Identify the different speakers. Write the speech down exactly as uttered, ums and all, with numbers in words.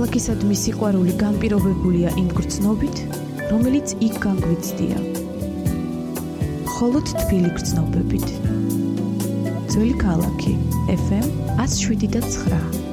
Speaker 1: ქალაქისადმი სიყვარული განპირობებულია იმ გრძნობით, რომელიც იქ განგვიცდია. მხოლოდ თბილი გრძნობებით. ძველი ქალაქი, ეფ ემ one oh seven point nine